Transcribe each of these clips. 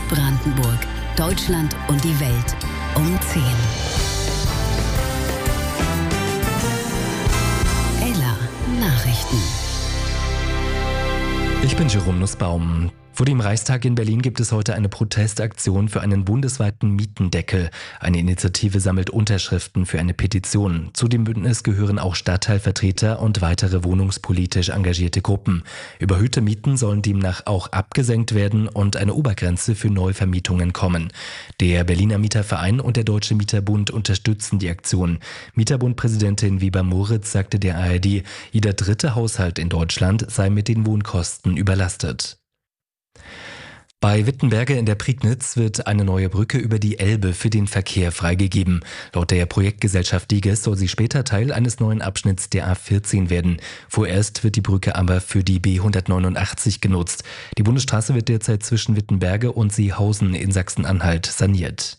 Brandenburg, Deutschland und die Welt um 10. Ella Nachrichten. Ich bin Jerome Nussbaum. Vor dem Reichstag in Berlin gibt es heute eine Protestaktion für einen bundesweiten Mietendeckel. Eine Initiative sammelt Unterschriften für eine Petition. Zu dem Bündnis gehören auch Stadtteilvertreter und weitere wohnungspolitisch engagierte Gruppen. Überhöhte Mieten sollen demnach auch abgesenkt werden und eine Obergrenze für Neuvermietungen kommen. Der Berliner Mieterverein und der Deutsche Mieterbund unterstützen die Aktion. Mieterbund-Präsidentin Weber-Moritz sagte der ARD, jeder dritte Haushalt in Deutschland sei mit den Wohnkosten überlastet. Bei Wittenberge in der Prignitz wird eine neue Brücke über die Elbe für den Verkehr freigegeben. Laut der Projektgesellschaft Diges soll sie später Teil eines neuen Abschnitts der A14 werden. Vorerst wird die Brücke aber für die B189 genutzt. Die Bundesstraße wird derzeit zwischen Wittenberge und Seehausen in Sachsen-Anhalt saniert.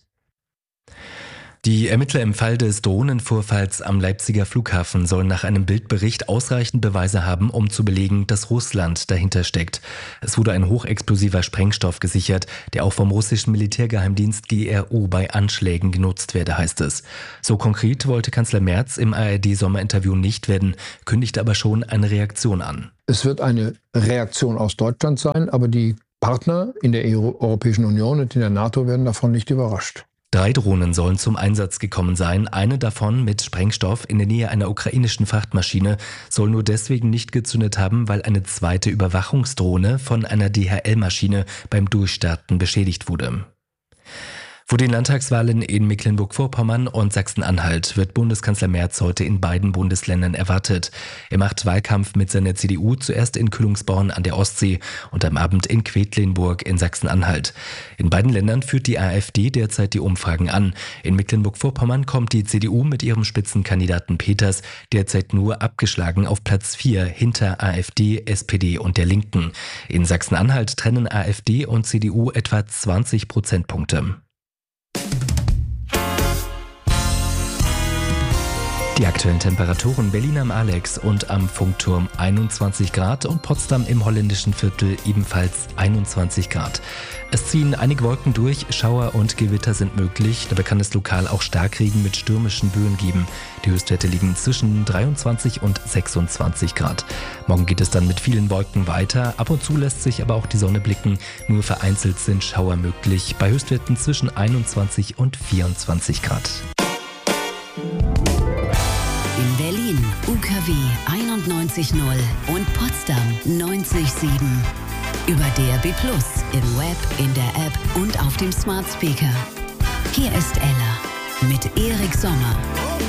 Die Ermittler im Fall des Drohnenvorfalls am Leipziger Flughafen sollen nach einem Bildbericht ausreichend Beweise haben, um zu belegen, dass Russland dahinter steckt. Es wurde ein hochexplosiver Sprengstoff gesichert, der auch vom russischen Militärgeheimdienst GRU bei Anschlägen genutzt werde, heißt es. So konkret wollte Kanzler Merz im ARD-Sommerinterview nicht werden, kündigte aber schon eine Reaktion an. Es wird eine Reaktion aus Deutschland sein, aber die Partner in der Europäischen Union und in der NATO werden davon nicht überrascht. 3 Drohnen sollen zum Einsatz gekommen sein. Eine davon mit Sprengstoff in der Nähe einer ukrainischen Frachtmaschine soll nur deswegen nicht gezündet haben, weil eine zweite Überwachungsdrohne von einer DHL-Maschine beim Durchstarten beschädigt wurde. Vor den Landtagswahlen in Mecklenburg-Vorpommern und Sachsen-Anhalt wird Bundeskanzler Merz heute in beiden Bundesländern erwartet. Er macht Wahlkampf mit seiner CDU zuerst in Kühlungsborn an der Ostsee und am Abend in Quedlinburg in Sachsen-Anhalt. In beiden Ländern führt die AfD derzeit die Umfragen an. In Mecklenburg-Vorpommern kommt die CDU mit ihrem Spitzenkandidaten Peters derzeit nur abgeschlagen auf Platz 4 hinter AfD, SPD und der Linken. In Sachsen-Anhalt trennen AfD und CDU etwa 20 Prozentpunkte. Die aktuellen Temperaturen: Berlin am Alex und am Funkturm 21 Grad und Potsdam im holländischen Viertel ebenfalls 21 Grad. Es ziehen einige Wolken durch, Schauer und Gewitter sind möglich. Dabei kann es lokal auch Starkregen mit stürmischen Böen geben. Die Höchstwerte liegen zwischen 23 und 26 Grad. Morgen geht es dann mit vielen Wolken weiter. Ab und zu lässt sich aber auch die Sonne blicken. Nur vereinzelt sind Schauer möglich. Bei Höchstwerten zwischen 21 und 24 Grad. In Berlin UKW 91.0 und Potsdam 90.7. Über DAB+, im Web, in der App und auf dem Smart Speaker. Hier ist Ella mit Erik Sommer.